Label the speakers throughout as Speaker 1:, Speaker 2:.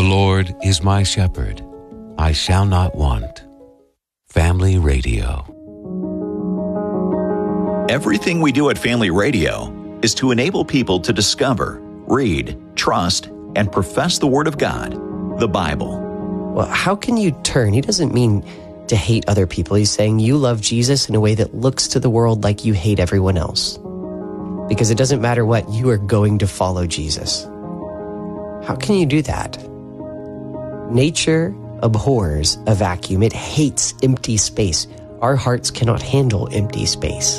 Speaker 1: Lord is my shepherd. I shall not want. Family Radio.
Speaker 2: Everything we do at Family Radio is to enable people to discover, read, trust, and profess the Word of God, the Bible.
Speaker 3: Well, how can you turn? He doesn't mean to hate other people. He's saying you love Jesus in a way that looks to the world like you hate everyone else. Because it doesn't matter what, you are going to follow Jesus. How can you do that? Nature abhors a vacuum. It hates empty space. Our hearts cannot handle empty space.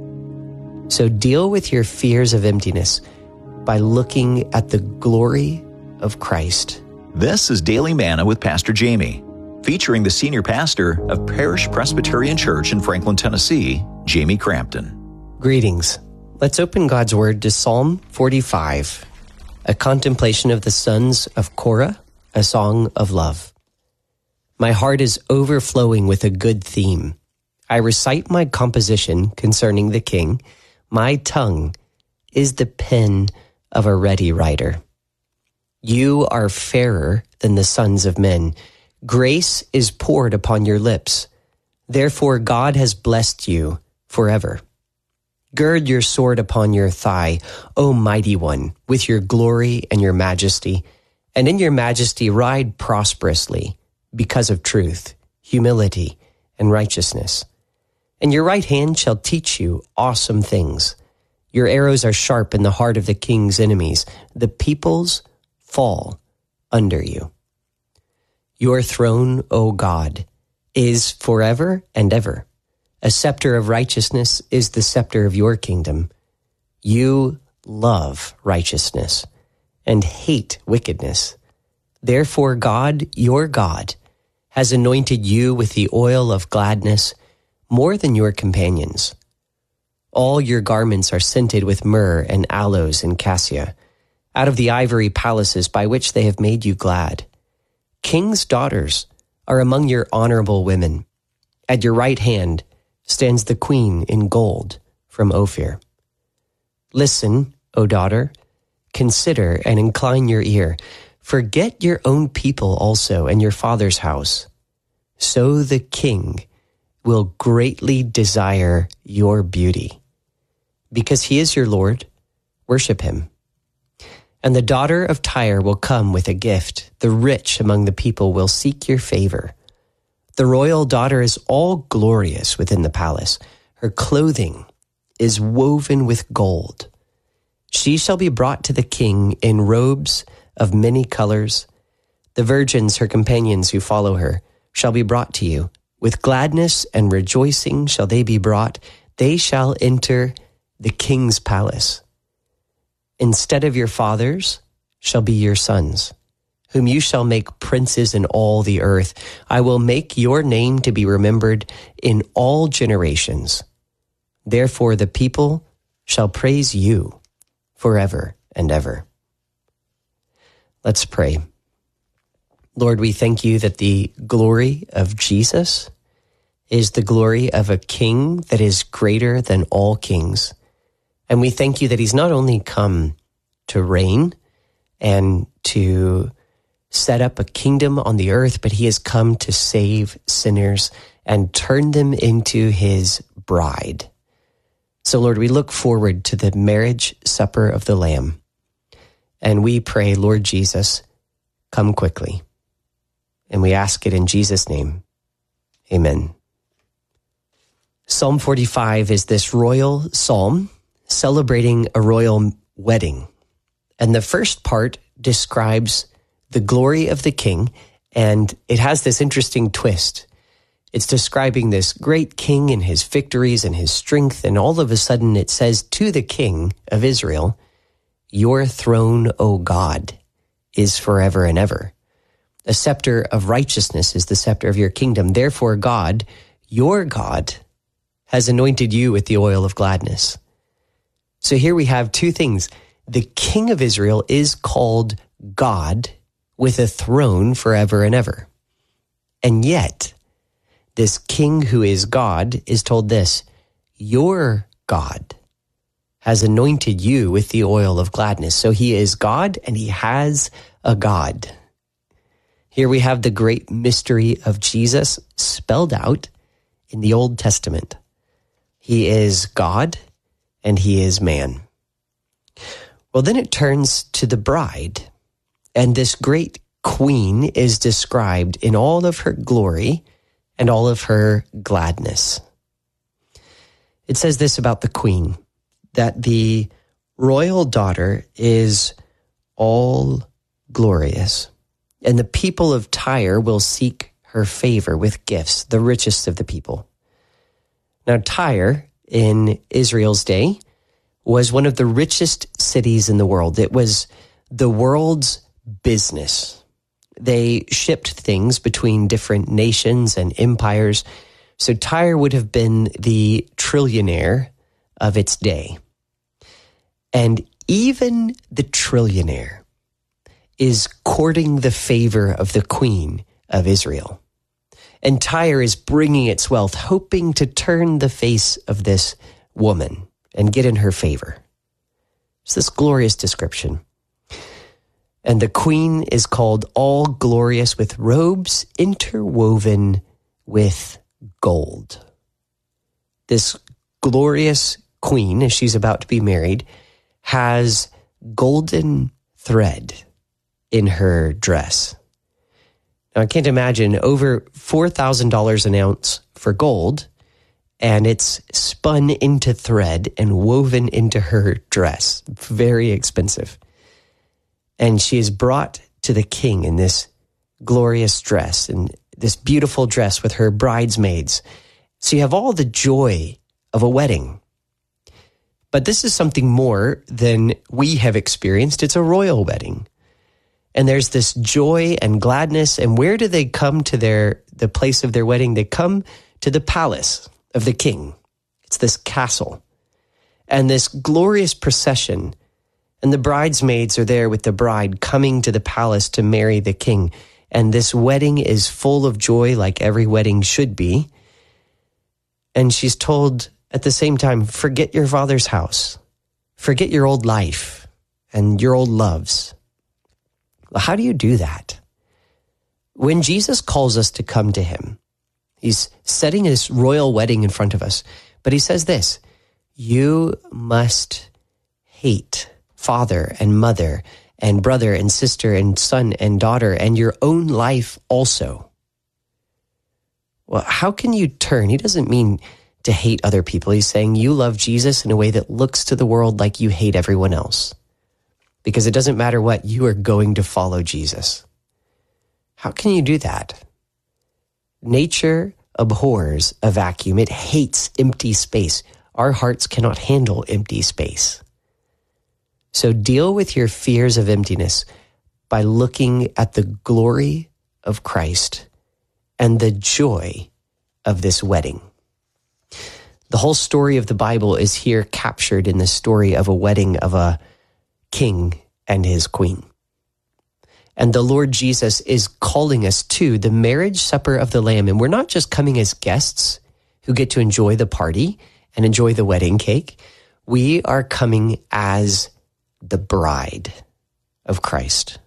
Speaker 3: So deal with your fears of emptiness by looking at the glory of Christ.
Speaker 2: This is Daily Manna with Pastor Jamie, featuring the senior pastor of Parish Presbyterian Church in Franklin, Tennessee, Jamie Crampton.
Speaker 3: Greetings. Let's open God's Word to Psalm 45, a contemplation of the sons of Korah, a song of love. My heart is overflowing with a good theme. I recite my composition concerning the King. My tongue is the pen of a ready writer. You are fairer than the sons of men. Grace is poured upon your lips. Therefore God has blessed you forever. Gird your sword upon your thigh, O mighty one, with your glory and your majesty. And in your majesty ride prosperously because of truth, humility, and righteousness. And your right hand shall teach you awesome things. Your arrows are sharp in the heart of the king's enemies. The peoples fall under you. Your throne, O God, is forever and ever. A scepter of righteousness is the scepter of your kingdom. You love righteousness and hate wickedness. Therefore God, your God, has anointed you with the oil of gladness more than your companions. All your garments are scented with myrrh and aloes and cassia, out of the ivory palaces by which they have made you glad. King's daughters are among your honorable women. At your right hand stands the queen in gold from Ophir. Listen, O daughter, consider and incline your ear. Forget your own people also and your father's house. So the king will greatly desire your beauty. Because he is your Lord, worship him. And the daughter of Tyre will come with a gift. The rich among the people will seek your favor. The royal daughter is all glorious within the palace. Her clothing is woven with gold. She shall be brought to the king in robes of many colors. The virgins, her companions who follow her, shall be brought to you. With gladness and rejoicing shall they be brought. They shall enter the king's palace. Instead of your fathers shall be your sons, whom you shall make princes in all the earth. I will make your name to be remembered in all generations. Therefore the people shall praise you forever and ever. Let's pray. Lord, we thank you that the glory of Jesus is the glory of a king that is greater than all kings. And we thank you that he's not only come to reign and to set up a kingdom on the earth, but he has come to save sinners and turn them into his bride. So, Lord, we look forward to the marriage supper of the Lamb. And we pray, Lord Jesus, come quickly. And we ask it in Jesus' name. Amen. Psalm 45 is this royal psalm celebrating a royal wedding. And the first part describes the glory of the king, and it has this interesting twist. It's describing this great king and his victories and his strength, and all of a sudden it says to the king of Israel, your throne, O God, is forever and ever. A scepter of righteousness is the scepter of your kingdom. Therefore God, your God, has anointed you with the oil of gladness. So here we have two things. The king of Israel is called God with a throne forever and ever. And yet, this king who is God is told this, your God has anointed you with the oil of gladness. So he is God and he has a God. Here we have the great mystery of Jesus spelled out in the Old Testament. He is God and he is man. Well, then it turns to the bride, and this great queen is described in all of her glory and all of her gladness. It says this about the queen, that the royal daughter is all glorious, and the people of Tyre will seek her favor with gifts, the richest of the people. Now, Tyre in Israel's day was one of the richest cities in the world. It was the world's business. They shipped things between different nations and empires. So Tyre would have been the trillionaire of its day. And even the trillionaire is courting the favor of the queen of Israel. And Tyre is bringing its wealth, hoping to turn the face of this woman and get in her favor. It's this glorious description. And the queen is called all glorious with robes interwoven with gold. This glorious queen, as she's about to be married, has golden thread in her dress. Now, I can't imagine over $4,000 an ounce for gold, and it's spun into thread and woven into her dress. Very expensive. And she is brought to the king in this glorious dress, and this beautiful dress with her bridesmaids. So you have all the joy of a wedding. But this is something more than we have experienced. It's a royal wedding. And there's this joy and gladness. And where do they come to the place of their wedding? They come to the palace of the king. It's this castle. And this glorious procession. And the bridesmaids are there with the bride coming to the palace to marry the king. And this wedding is full of joy like every wedding should be. And she's told at the same time, forget your father's house. Forget your old life and your old loves. Well, how do you do that? When Jesus calls us to come to him, he's setting this royal wedding in front of us. But he says this, you must hate father and mother and brother and sister and son and daughter and your own life also. Well, how can you turn? He doesn't mean to hate other people. He's saying you love Jesus in a way that looks to the world like you hate everyone else. Because it doesn't matter what, you are going to follow Jesus. How can you do that? Nature abhors a vacuum. It hates empty space. Our hearts cannot handle empty space. So deal with your fears of emptiness by looking at the glory of Christ and the joy of this wedding. The whole story of the Bible is here captured in the story of a wedding of a king and his queen. And the Lord Jesus is calling us to the marriage supper of the Lamb. And we're not just coming as guests who get to enjoy the party and enjoy the wedding cake. We are coming as the bride of Christ.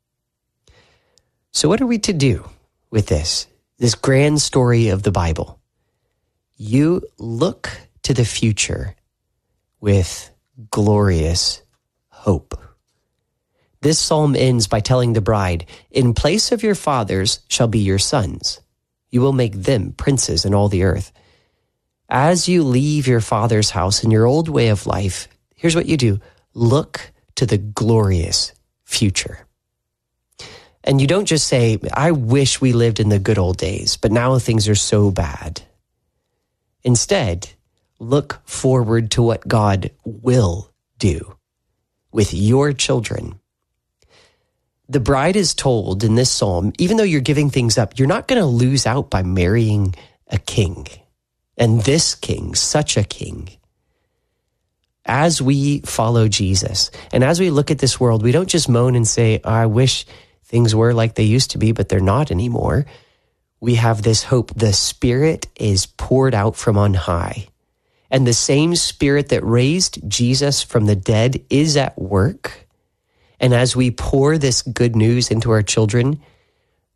Speaker 3: So what are we to do with this grand story of the Bible? You look to the future with glorious hope. This psalm ends by telling the bride, in place of your fathers shall be your sons. You will make them princes in all the earth. As you leave your father's house and your old way of life, here's what you do. Look to the glorious future. And you don't just say, I wish we lived in the good old days, but now things are so bad. Instead, look forward to what God will do with your children. The bride is told in this psalm, even though you're giving things up, you're not going to lose out by marrying a king. And this king, such a king. As we follow Jesus, and as we look at this world, we don't just moan and say, I wish things were like they used to be, but they're not anymore. We have this hope. The Spirit is poured out from on high. And the same Spirit that raised Jesus from the dead is at work. And as we pour this good news into our children,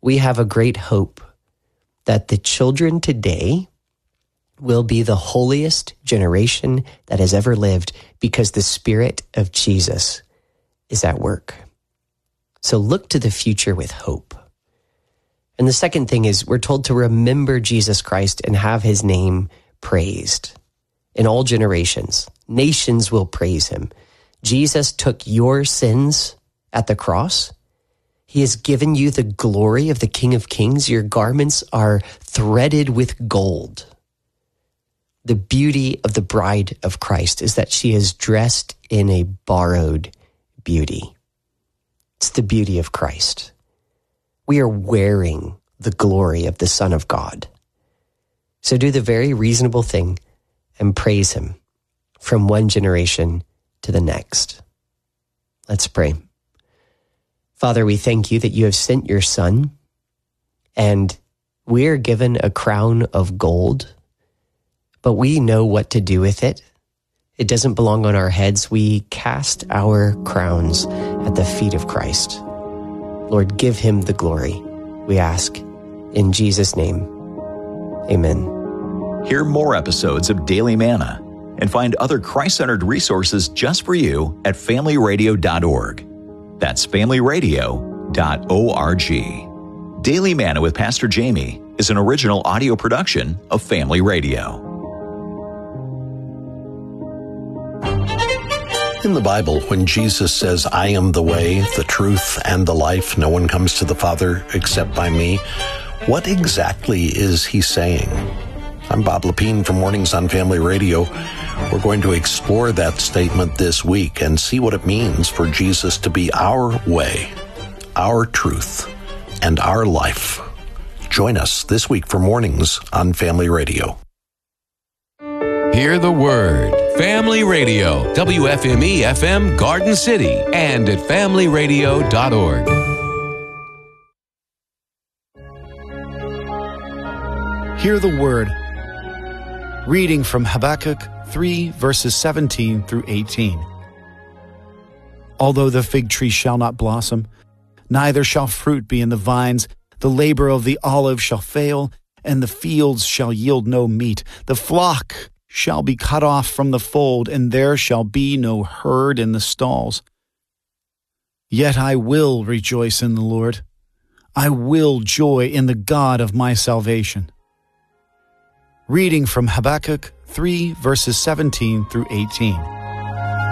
Speaker 3: we have a great hope that the children today will be the holiest generation that has ever lived because the Spirit of Jesus is at work. So look to the future with hope. And the second thing is we're told to remember Jesus Christ and have his name praised in all generations. Nations will praise him. Jesus took your sins at the cross. He has given you the glory of the King of Kings. Your garments are threaded with gold. The beauty of the bride of Christ is that she is dressed in a borrowed beauty. It's the beauty of Christ. We are wearing the glory of the Son of God. So do the very reasonable thing and praise him from one generation to the next. Let's pray. Father, we thank you that you have sent your Son, and we are given a crown of gold, but we know what to do with it. It doesn't belong on our heads. We cast our crowns at the feet of Christ. Lord, give him the glory, we ask. In Jesus' name, amen.
Speaker 2: Hear more episodes of Daily Manna and find other Christ-centered resources just for you at familyradio.org. That's familyradio.org. Daily Manna with Pastor Jamie is an original audio production of Family Radio.
Speaker 4: In the Bible, when Jesus says, "I am the way, the truth, and the life, no one comes to the Father except by me," what exactly is he saying? I'm Bob Lepine from Mornings on Family Radio. We're going to explore that statement this week and see what it means for Jesus to be our way, our truth, and our life. Join us this week for Mornings on Family Radio.
Speaker 1: Hear the word. Family Radio, WFME-FM Garden City, and at familyradio.org.
Speaker 5: Hear the word. Reading from Habakkuk 3, verses 17 through 18. Although the fig tree shall not blossom, neither shall fruit be in the vines, the labor of the olive shall fail, and the fields shall yield no meat. The flock shall be cut off from the fold, and there shall be no herd in the stalls. Yet I will rejoice in the Lord. I will joy in the God of my salvation. Reading from Habakkuk 3, verses 17 through 18.